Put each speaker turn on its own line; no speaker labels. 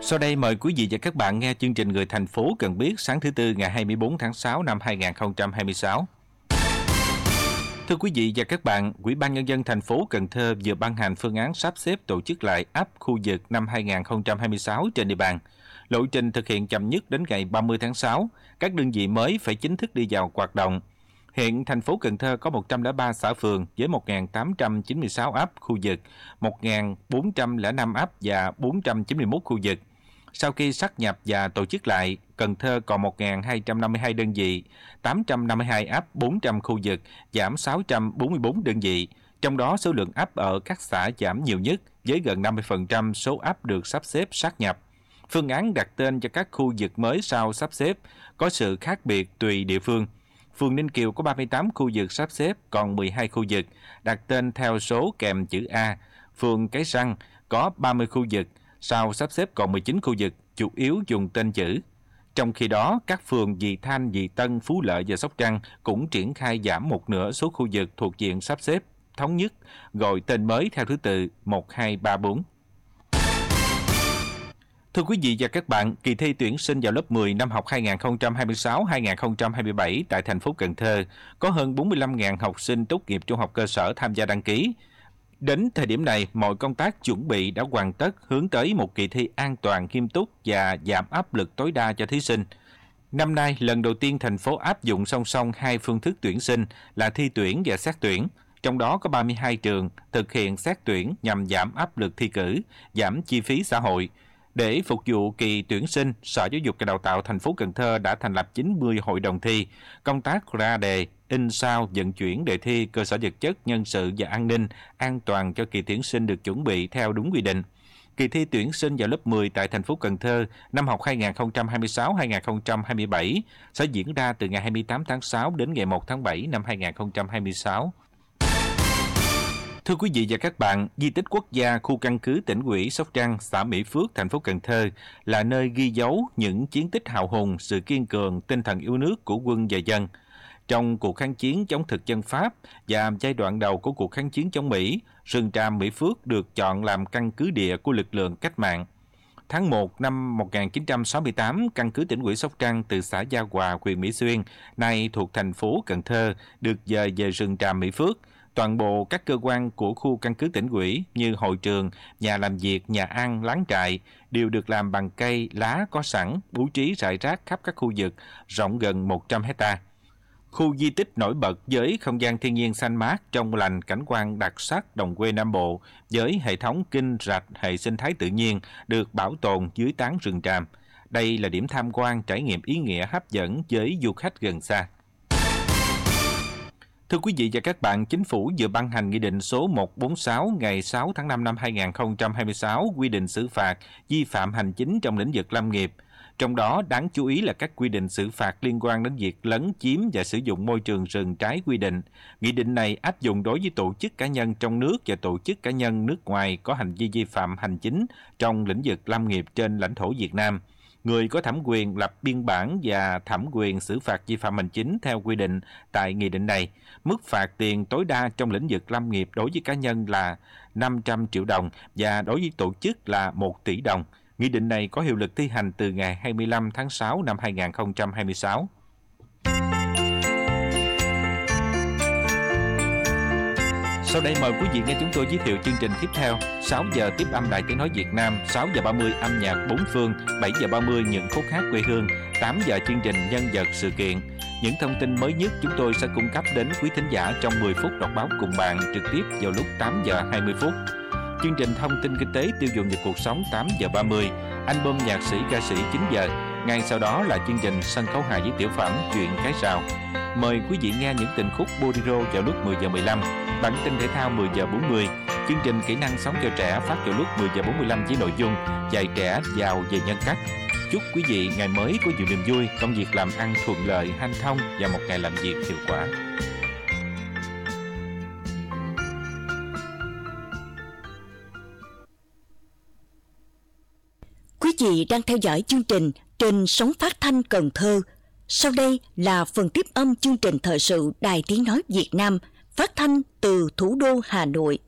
Sau đây mời quý vị và các bạn nghe chương trình Người thành phố cần biết sáng thứ Tư ngày 24 tháng 6 năm 2026. Thưa quý vị và các bạn, Ủy ban Nhân dân thành phố Cần Thơ vừa ban hành phương án sắp xếp tổ chức lại ấp khu vực năm 2026 trên địa bàn. Lộ trình thực hiện chậm nhất đến ngày 30 tháng 6, các đơn vị mới phải chính thức đi vào hoạt động. Hiện thành phố Cần Thơ có 103 xã phường với 1.896 ấp khu vực, 1.405 ấp và 491 khu vực. Sau khi sáp nhập và tổ chức lại, Cần Thơ còn 1.252 đơn vị, 852 ấp, 400 khu vực, giảm 644 đơn vị. Trong đó số lượng ấp ở các xã giảm nhiều nhất với gần 50% số ấp được sắp xếp sát nhập. Phương án đặt tên cho các khu vực mới sau sắp xếp có sự khác biệt tùy địa phương. Phường Ninh Kiều có 38 khu vực sắp xếp, còn 12 khu vực đặt tên theo số kèm chữ A. Phường Cái Răng có 30 khu vực, sau sắp xếp còn 19 khu vực, chủ yếu dùng tên chữ. Trong khi đó, các phường Vị Thanh, Vị Tân, Phú Lợi và Sóc Trăng cũng triển khai giảm một nửa số khu vực thuộc diện sắp xếp thống nhất, gọi tên mới theo thứ tự 1, 2, 3, 4. Thưa quý vị và các bạn, kỳ thi tuyển sinh vào lớp 10 năm học 2026-2027 tại thành phố Cần Thơ có hơn 45.000 học sinh tốt nghiệp trung học cơ sở tham gia đăng ký. Đến thời điểm này, mọi công tác chuẩn bị đã hoàn tất hướng tới một kỳ thi an toàn, nghiêm túc và giảm áp lực tối đa cho thí sinh. Năm nay, lần đầu tiên thành phố áp dụng song song hai phương thức tuyển sinh là thi tuyển và xét tuyển. Trong đó có 32 trường thực hiện xét tuyển nhằm giảm áp lực thi cử, giảm chi phí xã hội. Để phục vụ kỳ tuyển sinh, Sở Giáo dục và Đào tạo thành phố Cần Thơ đã thành lập 90 hội đồng thi, công tác ra đề, in sao, vận chuyển đề thi, cơ sở vật chất, nhân sự và an ninh, an toàn cho kỳ tuyển sinh được chuẩn bị theo đúng quy định. Kỳ thi tuyển sinh vào lớp 10 tại thành phố Cần Thơ năm học 2026-2027 sẽ diễn ra từ ngày 28 tháng 6 đến ngày 1 tháng 7 năm 2026. Thưa quý vị và các bạn, di tích quốc gia khu căn cứ Tỉnh ủy Sóc Trăng, xã Mỹ Phước, thành phố Cần Thơ là nơi ghi dấu những chiến tích hào hùng, sự kiên cường, tinh thần yêu nước của quân và dân. Trong cuộc kháng chiến chống thực dân Pháp và giai đoạn đầu của cuộc kháng chiến chống Mỹ, rừng tràm Mỹ Phước được chọn làm căn cứ địa của lực lượng cách mạng. Tháng 1 năm 1968, căn cứ Tỉnh ủy Sóc Trăng từ xã Gia Hòa, huyện Mỹ Xuyên, nay thuộc thành phố Cần Thơ, được dời về rừng tràm Mỹ Phước. Toàn bộ các cơ quan của khu căn cứ Tỉnh ủy như hội trường, nhà làm việc, nhà ăn, láng trại đều được làm bằng cây, lá có sẵn, bố trí rải rác khắp các khu vực, rộng gần 100 hectare. Khu di tích nổi bật với không gian thiên nhiên xanh mát, trong lành, cảnh quan đặc sắc đồng quê Nam Bộ với hệ thống kênh rạch, hệ sinh thái tự nhiên được bảo tồn dưới tán rừng tràm. Đây là điểm tham quan trải nghiệm ý nghĩa hấp dẫn với du khách gần xa. Thưa quý vị và các bạn, Chính phủ vừa ban hành Nghị định số 146 ngày 6 tháng 5 năm 2026 quy định xử phạt vi phạm hành chính trong lĩnh vực lâm nghiệp. Trong đó đáng chú ý là các quy định xử phạt liên quan đến việc lấn chiếm và sử dụng môi trường rừng trái quy định. Nghị định này áp dụng đối với tổ chức cá nhân trong nước và tổ chức cá nhân nước ngoài có hành vi vi phạm hành chính trong lĩnh vực lâm nghiệp trên lãnh thổ Việt Nam. Người có thẩm quyền lập biên bản và thẩm quyền xử phạt vi phạm hành chính theo quy định tại nghị định này. Mức phạt tiền tối đa trong lĩnh vực lâm nghiệp đối với cá nhân là 500 triệu đồng và đối với tổ chức là 1 tỷ đồng. Nghị định này có hiệu lực thi hành từ ngày 25 tháng 6 năm 2026. Sau đây mời quý vị nghe chúng tôi giới thiệu chương trình tiếp theo. 6 giờ tiếp âm Đài Tiếng nói Việt Nam, 6 giờ 30 âm nhạc bốn phương, 7 giờ 30 những khúc hát quê hương, 8 giờ chương trình nhân vật sự kiện. Những thông tin mới nhất chúng tôi sẽ cung cấp đến quý thính giả trong 10 phút đọc báo cùng bạn trực tiếp vào lúc 8 giờ 20 phút. Chương trình thông tin kinh tế tiêu dùng và cuộc sống 8 giờ 30, album nhạc sĩ ca sĩ 9 giờ. Ngay sau đó là chương trình sân khấu hài với tiểu phẩm Chuyện Cái Rào. Mời quý vị nghe những tình khúc bolero vào lúc 10 giờ 15, bản tin thể thao 10 giờ 40, chương trình kỹ năng sống cho trẻ phát vào lúc 10 giờ 45 với nội dung dạy trẻ giàu về nhân cách. Chúc quý vị ngày mới có nhiều niềm vui, công việc làm ăn thuận lợi, hanh thông và một ngày làm việc hiệu quả.
Quý vị đang theo dõi chương trình trên sóng phát thanh Cần Thơ. Sau đây là phần tiếp âm chương trình thời sự Đài Tiếng nói Việt Nam phát thanh từ thủ đô Hà Nội.